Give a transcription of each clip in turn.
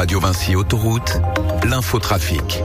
Radio Vinci Autoroute, l'infotrafic.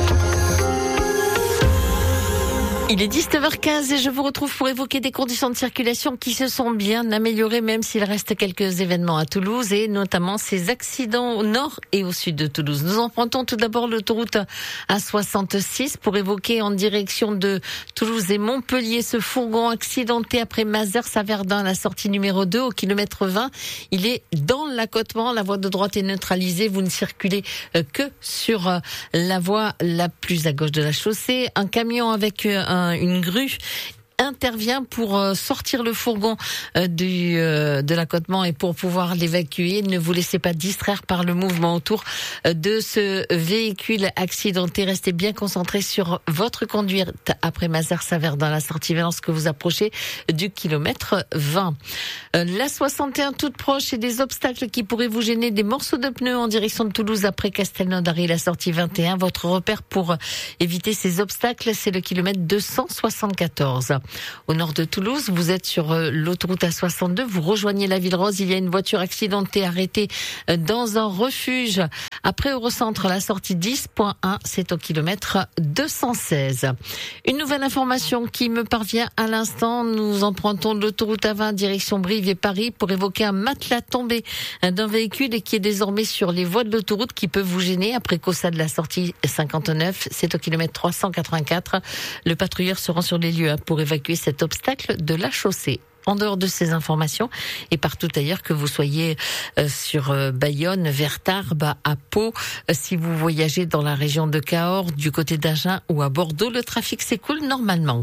Il est 19h15 et je vous retrouve pour évoquer des conditions de circulation qui se sont bien améliorées, même s'il reste quelques événements à Toulouse et notamment ces accidents au nord et au sud de Toulouse. Nous empruntons tout d'abord l'autoroute A66 pour évoquer en direction de Toulouse et Montpellier ce fourgon accidenté après Mazers à Verdun à la sortie numéro 2 au kilomètre 20. Il est dans l'accotement, la voie de droite est neutralisée, vous ne circulez que sur la voie la plus à gauche de la chaussée. Un camion avec une grue intervient pour sortir le fourgon de l'accotement et pour pouvoir l'évacuer. Ne vous laissez pas distraire par le mouvement autour de ce véhicule accidenté. Restez bien concentrés sur votre conduite après Mazers à Verdun, la sortie vers lorsque vous approchez du kilomètre 20. La 61 toute proche et des obstacles qui pourraient vous gêner, des morceaux de pneus en direction de Toulouse après Castelnaudary, la sortie 21. Votre repère pour éviter ces obstacles, c'est le kilomètre 274. Au nord de Toulouse, vous êtes sur l'autoroute A62, vous rejoignez la Ville Rose, il y a une voiture accidentée arrêtée dans un refuge. Après Eurocentre, la sortie 10.1, c'est au kilomètre 216. Une nouvelle information qui me parvient à l'instant, nous empruntons l'autoroute A20 direction Brive et Paris pour évoquer un matelas tombé d'un véhicule et qui est désormais sur les voies de l'autoroute qui peut vous gêner après Cossa de la sortie 59, c'est au kilomètre 384. Le patrouilleur se rend sur les lieux pour évacuer cet obstacle de la chaussée. En dehors de ces informations et partout ailleurs, que vous soyez sur Bayonne, vers Tarbes, à Pau, si vous voyagez dans la région de Cahors, du côté d'Agen ou à Bordeaux, le trafic s'écoule normalement.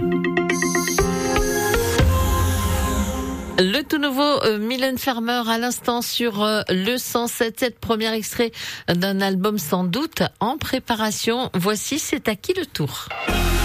Le tout nouveau Mylène Farmer à l'instant sur le 107.7, premier extrait d'un album sans doute en préparation. Voici C'est à qui le tour.